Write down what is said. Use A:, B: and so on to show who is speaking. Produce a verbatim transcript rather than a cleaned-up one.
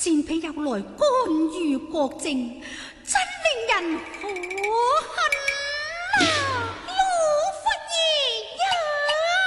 A: 賤婢又來干預國政，真令人